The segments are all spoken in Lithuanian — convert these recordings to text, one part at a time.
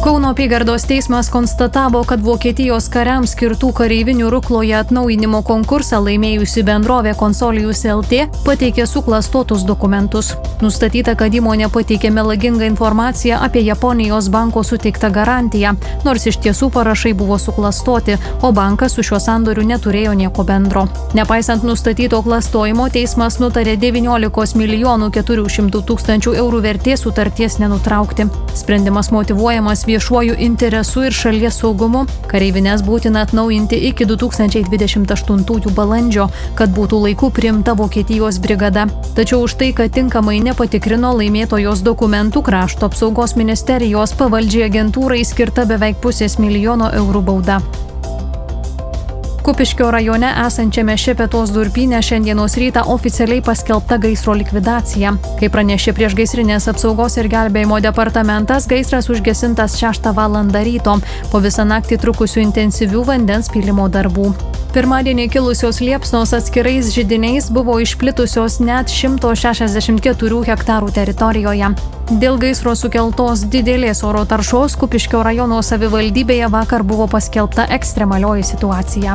Kauno apygardos teismas konstatavo, kad Vokietijos kariams skirtų kareivinių Rukloje atnaujinimo konkursą laimėjusi bendrovė Consolijus LT pateikė suklastotus dokumentus. Nustatyta, kad įmonė pateikė melagingą informaciją apie Japonijos banko suteiktą garantiją, nors iš tiesų parašai buvo suklastoti, o bankas su šiuo sandoriu neturėjo nieko bendro. Nepaisant nustatyto klastojimo, teismas nutarė 19 milijonų 400 tūkstančių eurų vertės sutarties nenutraukti. Sprendimas motyvuojamas viešuoju interesu ir šalies saugumu. Kareivines būtina atnaujinti iki 2028 balandžio, kad būtų laiku priimta Vokietijos brigada. Tačiau už tai, kad tinkamai nepatikrino laimėtojos dokumentų, Krašto apsaugos ministerijos pavaldžiai agentūrai skirta beveik 500 000 eurų bauda. Kupiškio rajone esančiame Šepetos durpyne šiandienos rytą oficialiai paskelbta gaisro likvidacija. Kaip pranešė Priešgaisrinės apsaugos ir gelbėjimo departamentas, gaisras užgesintas 6 val. Ryto po visą naktį trukusių intensyvių vandens pylimo darbų. Pirmadienį kilusios liepsnos atskirais židiniais buvo išplitusios net 164 hektarų teritorijoje. Dėl gaisro sukeltos didelės oro taršos Kupiškio rajono savivaldybėje vakar buvo paskelbta ekstremalioji situacija.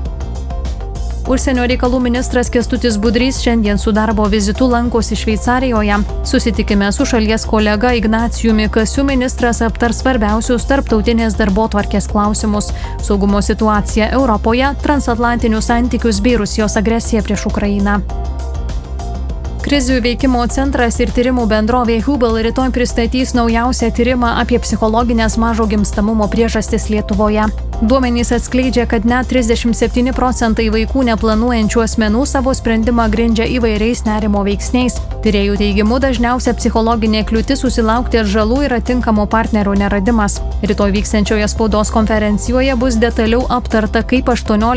Užsienio reikalų ministras Kęstutis Budrys šiandien su darbo vizitu lankosi Šveicarijoje. Susitikime su šalies kolega Ignacijumi Kasiu ministras aptars svarbiausius tarptautinės darbotvarkės klausimus – saugumo situaciją Europoje, transatlantinius santykius bei Rusijos agresiją prieš Ukrainą. Krizių veikimo centras ir tyrimų bendrovė Hubble rytoj pristatys naujausią tyrimą apie psichologinės mažo gimstamumo priežastis Lietuvoje. Duomenys atskleidžia, kad net 37% vaikų neplanuojančių asmenų savo sprendimą grindžia įvairiais nerimo veiksniais. Tyrėjų teigimu dažniausia psichologinė kliūtis susilaukti atžalų yra tinkamo partnerio neradimas. Rytoj vyksiančioje spaudos konferencijoje bus detaliau aptarta, kaip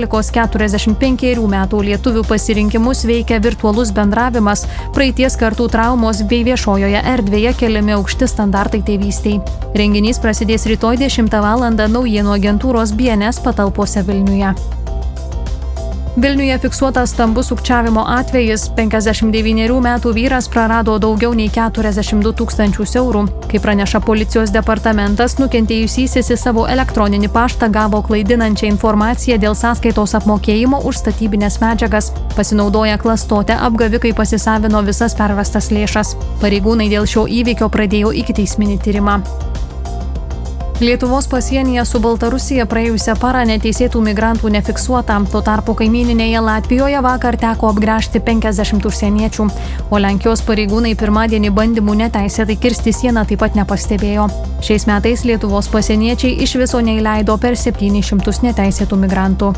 18–45 metų lietuvių pasirinkimus veikia virtualus bendravimas, praeities kartų traumos bei viešojoje erdvėje keliami aukšti standartai tėvystei. Renginys prasidės rytoj 10 val. Naujienų agentūros BNS patalpose Vilniuje. Vilniuje fiksuotas stambus sukčiavimo atvejis. 59 metų vyras prarado daugiau nei 42 000 eurų. Kaip praneša policijos departamentas, nukentėjusysis į savo elektroninį paštą gavo klaidinančią informaciją dėl sąskaitos apmokėjimo už statybinės medžiagas. Pasinaudoję klastotę, apgavikai pasisavino visas pervestas lėšas. Pareigūnai dėl šio įvykio pradėjo ikiteisminį tyrimą. Lietuvos pasienyje su Baltarusija praėjusią parą neteisėtų migrantų nefiksuota, tuo tarpu kaimyninėje Latvijoje vakar teko apgręžti 50 užsieniečių, o Lenkijos pareigūnai pirmadienį bandymų neteisėtai kirsti sieną taip pat nepastebėjo. Šiais metais Lietuvos pasieniečiai iš viso neįleido per 700 neteisėtų migrantų.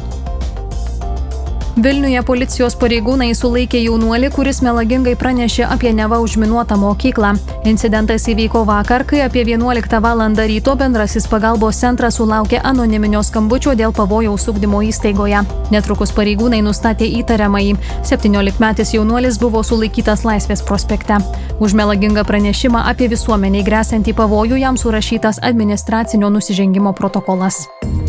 Vilniuje policijos pareigūnai sulaikė jaunuolį, kuris melagingai pranešė apie neva užminuotą mokyklą. Incidentas įvyko vakar, kai apie 11 val. Ryto bendrasis pagalbos centras sulaukė anoniminio skambučio dėl pavojaus ugdymo įstaigoje. Netrukus pareigūnai nustatė įtariamąjį. 17-metis jaunuolis buvo sulaikytas Laisvės prospekte. Už melagingą pranešimą apie visuomeniai gresiantį pavojų jam surašytas administracinio nusižengimo protokolas.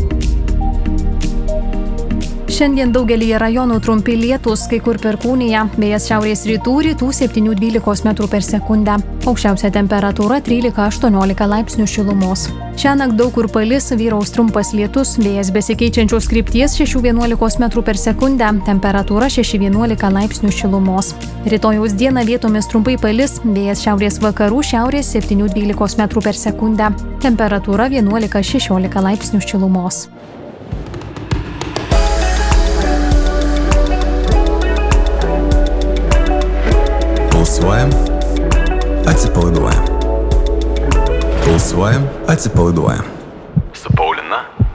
Šiandien daugelyje rajonų trumpi lietūs, kai kur perkūnija, vėjas šiaurės rytų 7–12 metrų per sekundę. Aukščiausia temperatūra 13–18 laipsnių šilumos. Šiąnakt daug kur palis, vyraus trumpas lietus, vėjas besikeičiančios krypties 6–11 metrų per sekundę, temperatūra 6–11 laipsnių šilumos. Rytojaus dieną vietomis trumpai palis, vėjas šiaurės vakarų, šiaurės 7–12 metrų per sekundę, temperatūra 11–16 laipsnių šilumos. Pulsuojam, atsipalaiduojam. Pulsuojam, atsipalaiduojam.